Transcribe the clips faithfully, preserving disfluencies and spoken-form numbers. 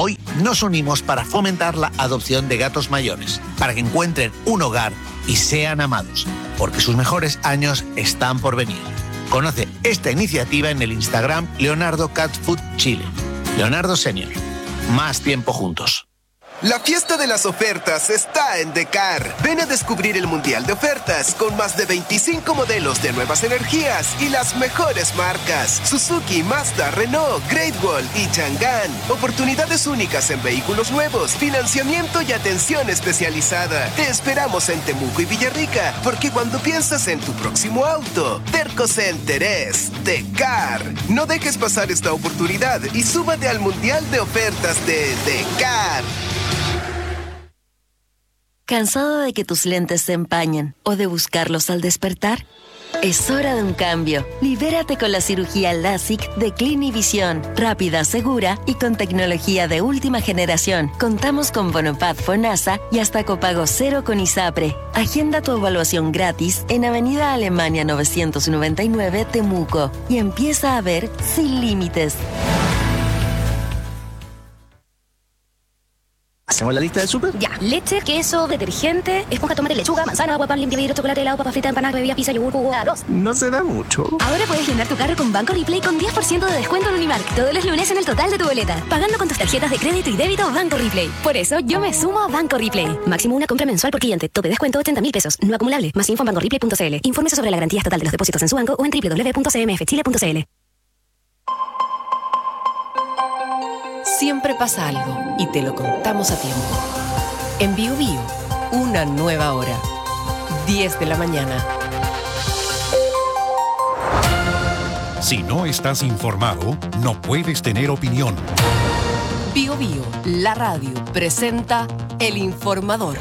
Hoy nos unimos para fomentar la adopción de gatos mayores, para que encuentren un hogar y sean amados, porque sus mejores años están por venir. Conoce esta iniciativa en el Instagram Leonardo Cat Food Chile. Leonardo Senior. Más tiempo juntos. La fiesta de las ofertas está en Decar. Ven a descubrir el Mundial de Ofertas con más de veinticinco modelos de nuevas energías y las mejores marcas. Suzuki, Mazda, Renault, Great Wall y Chang'an. Oportunidades únicas en vehículos nuevos, financiamiento y atención especializada. Te esperamos en Temuco y Villarrica, porque cuando piensas en tu próximo auto, Terco Center es Decar. No dejes pasar esta oportunidad y súbate al Mundial de Ofertas de Decar. ¿Cansado de que tus lentes se empañen o de buscarlos al despertar? Es hora de un cambio. Libérate con la cirugía LASIK de Clinivision. Rápida, segura y con tecnología de última generación. Contamos con Bonopad Fonasa y hasta copago cero con ISAPRE. Agenda tu evaluación gratis en Avenida Alemania novecientos noventa y nueve, Temuco. Y empieza a ver sin límites. ¿Hacemos la lista del súper? Ya. Leche, queso, detergente, esponja, tomate, lechuga, manzana, agua, pan, limpia, vidrio, chocolate, helado, papa frita, empanada, bebida, pizza, yogur, jugo, arroz. No se da mucho. Ahora puedes llenar tu carro con Banco Replay con diez por ciento de descuento en Unimark todos los lunes en el total de tu boleta, pagando con tus tarjetas de crédito y débito Banco Replay. Por eso yo me sumo a Banco Replay. Máximo una compra mensual por cliente. Tope descuento ochenta mil pesos. No acumulable. Más info en banco replay punto c l. Infórmese sobre la garantía estatal de los depósitos en su banco o en doble u doble u doble u punto c m f chile punto c l. Siempre pasa algo y te lo contamos a tiempo. En Bio Bio, una nueva hora. diez de la mañana. Si no estás informado, no puedes tener opinión. Bio Bio, la radio, presenta El Informador.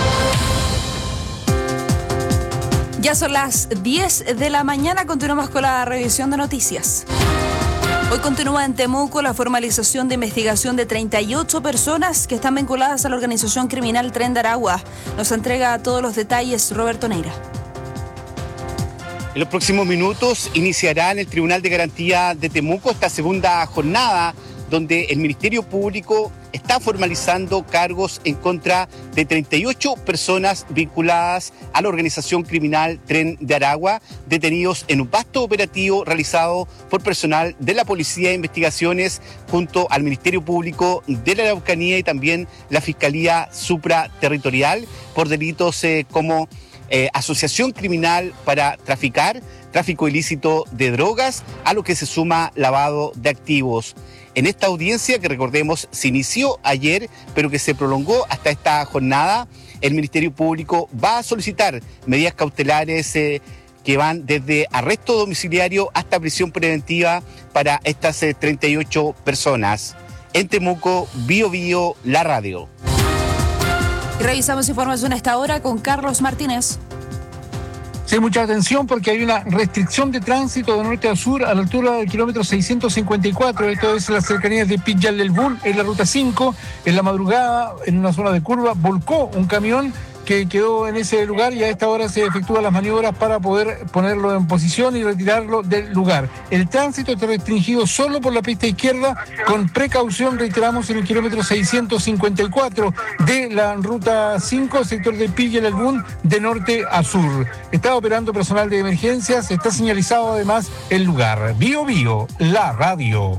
Ya son las diez de la mañana, continuamos con la revisión de noticias. Hoy continúa en Temuco la formalización de investigación de treinta y ocho personas que están vinculadas a la organización criminal Tren de Aragua. Nos entrega todos los detalles Roberto Neira. En los próximos minutos iniciará en el Tribunal de Garantía de Temuco esta segunda jornada donde el Ministerio Público está formalizando cargos en contra de treinta y ocho personas vinculadas a la organización criminal Tren de Aragua, detenidos en un vasto operativo realizado por personal de la Policía de Investigaciones junto al Ministerio Público de la Araucanía y también la Fiscalía Supraterritorial por delitos eh, como eh, asociación criminal para traficar, tráfico ilícito de drogas, a lo que se suma lavado de activos. En esta audiencia, que recordemos se inició ayer, pero que se prolongó hasta esta jornada, el Ministerio Público va a solicitar medidas cautelares eh, que van desde arresto domiciliario hasta prisión preventiva para estas eh, treinta y ocho personas. En Temuco, Bio Bio, la radio. Y revisamos información a esta hora con Carlos Martínez. Sí, mucha atención porque hay una restricción de tránsito de norte a sur a la altura del kilómetro seiscientos cincuenta y cuatro. Esto es en las cercanías de Pillal del Bun, en la ruta cinco. En la madrugada, en una zona de curva, volcó un camión que quedó en ese lugar y a esta hora se efectúan las maniobras para poder ponerlo en posición y retirarlo del lugar. El tránsito está restringido solo por la pista izquierda, con precaución, reiteramos, en el kilómetro seiscientos cincuenta y cuatro de la ruta cinco, sector de Pilla del Bun, de norte a sur. Está operando personal de emergencias, está señalizado además el lugar. Bio Bio, la radio.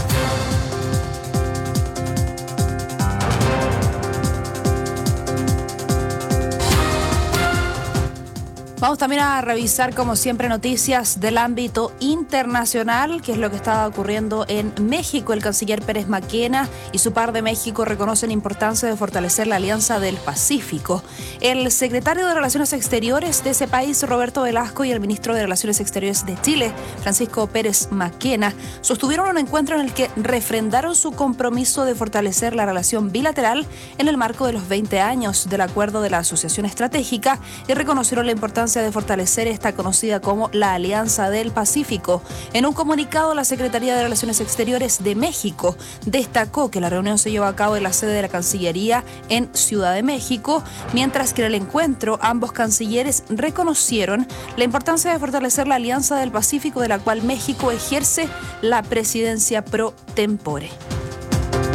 Vamos también a revisar, como siempre, noticias del ámbito internacional, que es lo que está ocurriendo en México. El canciller Pérez Maquena y su par de México reconocen la importancia de fortalecer la Alianza del Pacífico. El secretario de Relaciones Exteriores de ese país, Roberto Velasco, y el ministro de Relaciones Exteriores de Chile, Francisco Pérez Maquena, sostuvieron un encuentro en el que refrendaron su compromiso de fortalecer la relación bilateral en el marco de los veinte años del acuerdo de la Asociación Estratégica y reconocieron la importancia de fortalecer esta conocida como la Alianza del Pacífico. En un comunicado, la Secretaría de Relaciones Exteriores de México destacó que la reunión se llevó a cabo en la sede de la Cancillería en Ciudad de México, mientras que en el encuentro ambos cancilleres reconocieron la importancia de fortalecer la Alianza del Pacífico, de la cual México ejerce la presidencia pro tempore.